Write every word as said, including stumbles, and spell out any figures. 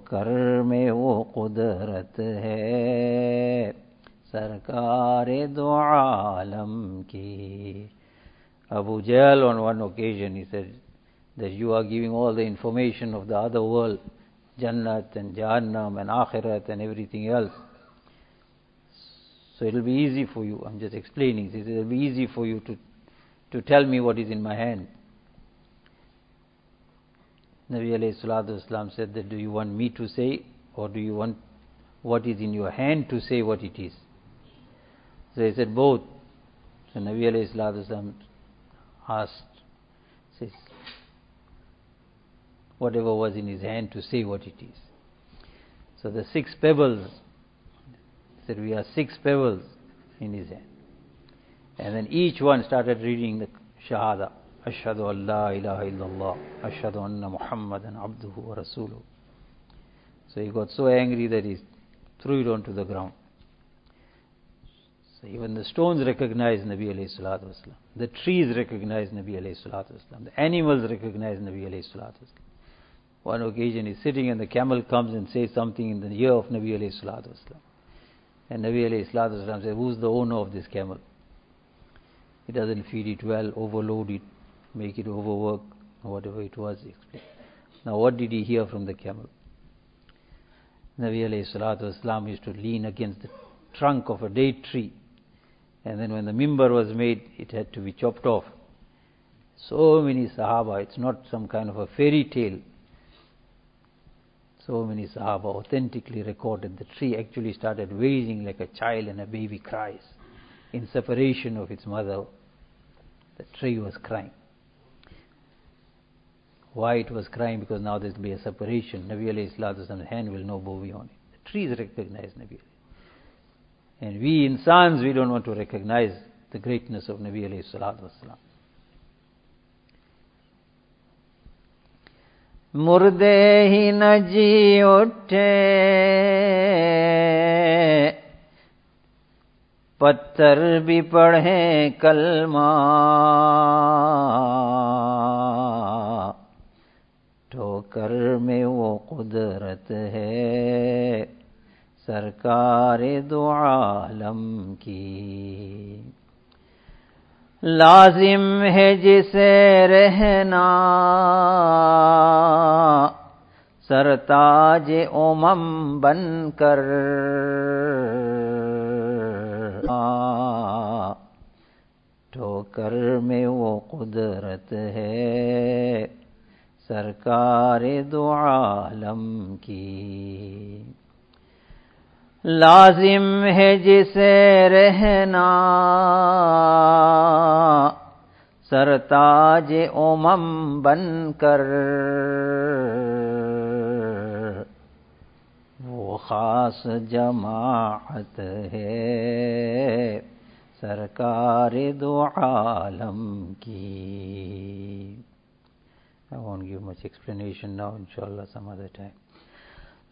ठोकर में वो कुदरत है सरकार दो आलम की. Abu Jahl on one occasion he said that you are giving all the information of the other world, Jannat and Jahannam and Akhirat and everything else. So it will be easy for you. I'm just explaining. It will be easy for you to, to tell me what is in my hand. Nabi alayhi salatu wasalam said that, do you want me to say, or do you want what is in your hand to say what it is? So he said both. So Nabi alayhi salatu wasalam asked, says, whatever was in his hand to say what it is. So the six pebbles, said we are six pebbles in his hand. And then each one started reading the Shahada. Ashhadu an la ilaha illallah. Ashhadu anna Muhammadan abduhu wa rasuluhu. So he got so angry that he threw it onto the ground. So even the stones recognized Nabi alayhi salatu wasalam. The trees recognized Nabi alayhi salatu wasalam. The animals recognized Nabi alayhi salatu wasalam. One occasion he's sitting and the camel comes and says something in the ear of Nabi alayhi salatu wasalam. And Nabi alayhi salatu wasalam says, who's the owner of this camel? He doesn't feed it well, overload it, make it overwork, or whatever it was, he explained. Now what did he hear from the camel? Nabi alayhi salatu wasalam used to lean against the trunk of a date tree. And then when the mimbar was made, it had to be chopped off. So many Sahaba, it's not some kind of a fairy tale. So many Sahaba authentically recorded the tree actually started wailing like a child and a baby cries. In separation of its mother, the tree was crying. Why it was crying? Because now there will be a separation. Nabi alayhi salatu wasalam's hand will not go beyond it. The trees recognize Nabi alayhi. And we insans, we don't want to recognize the greatness of Nabi alayhi salatu wasalam. मुर्दे ही न जी उठे पत्थर भी पढ़े कलमा ठोकर में वो कुदरत है सरकार दो आलम की. लाजिम है जिसे रहना सरताज उमम बनकर ठोकर में वो कुदरत है सरकार दो आलम की. लाजिम है जिसे रहना सरताज उमम बनकर वो खास जमाअत है सरकार दो आलम की. I won't give much explanation now, inshallah some other time.